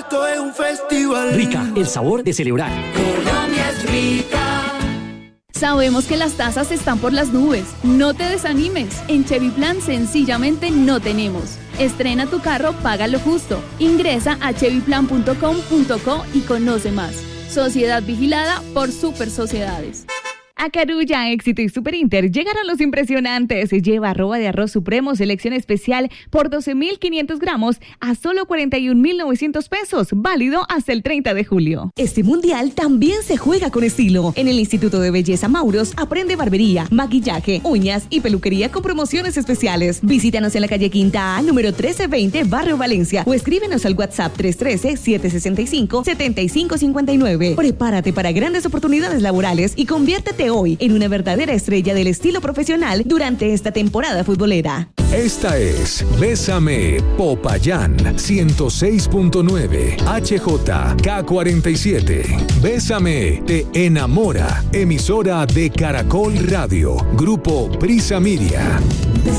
esto es un festival. Rica, el sabor de celebrar. Colombia es rica. Sabemos que las tasas están por las nubes. No te desanimes. En Chevy Plan sencillamente no tenemos. Estrena tu carro, paga lo justo. Ingresa a chevyplan.com.co y conoce más. Sociedad vigilada por Super Sociedades. A Carulla, Éxito y Super Inter llegaron los impresionantes. Lleva arroba de arroz supremo selección especial por 12.500 gramos a solo 41.900 pesos. Válido hasta el 30 de julio. Este mundial también se juega con estilo. En el Instituto de Belleza Mauros aprende barbería, maquillaje, uñas y peluquería con promociones especiales. Visítanos en la calle Quinta A, número 1320, Barrio Valencia, o escríbenos al WhatsApp 313-765-7559. Prepárate para grandes oportunidades laborales y conviértete hoy en una verdadera estrella del estilo profesional durante esta temporada futbolera. Esta es Bésame Popayán 106.9 HJK47. Bésame te enamora. Emisora de Caracol Radio. Grupo Prisa Media.